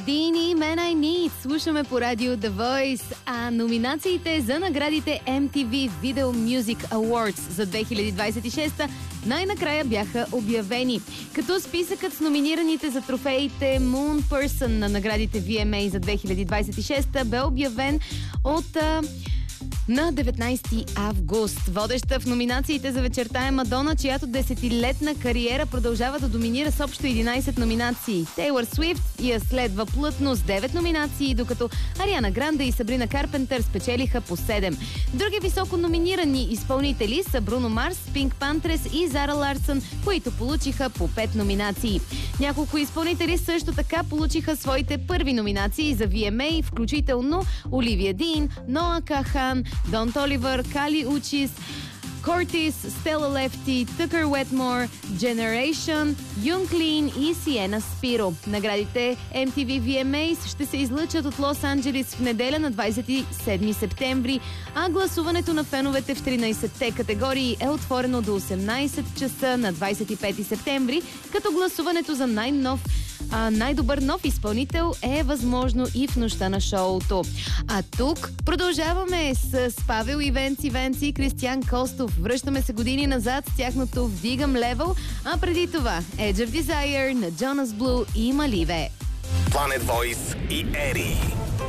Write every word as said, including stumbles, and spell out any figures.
Dean и Man I Need. Слушаме по радио The Voice. А номинациите за наградите Ем Ти Ви Video Music Awards за две хиляди двадесет и шеста най-накрая бяха обявени. Като списъкът с номинираните за трофеите Moon Person на наградите Ви Ем Ей за две хиляди двадесет и шеста бе обявен от... А... на деветнадесети август. Водеща в номинациите за вечерта е Мадона, чиято десетилетна кариера продължава да доминира с общо единадесет номинации. Тейлър Свифт я следва плътно с девет номинации, докато Ариана Гранде и Сабрина Карпентър спечелиха по седем. Други високо номинирани изпълнители са Бруно Марс, Пинк Пантрес и Зара Ларсън, които получиха по пет номинации. Няколко изпълнители също така получиха своите първи номинации за Ви Ем Ей, включително Оливия Дин, Ноа Кахан, Дон Толивър, Кали Учис, Кортис, Стела Лефти, Тъкър Уетмор, Generation, Юнг-Лин и Сиена Спиро. Наградите Ем Ти Ви Ви Ем Ей ще се излъчат от Лос-Анджелис в неделя на двадесет и седми септември, а гласуването на феновете в тринадесетте категории е отворено до осемнадесет часа на двадесет и пети септември, като гласуването за най-нов А най-добър нов изпълнител е възможно и в нощта на шоуто. А тук продължаваме с Павел и Венци Венци и Кристиян Костов. Връщаме се години назад с тяхното Вдигам левел, а преди това Edge of Desire на Jonas Blue и Маливе. Planet Voice и Ери.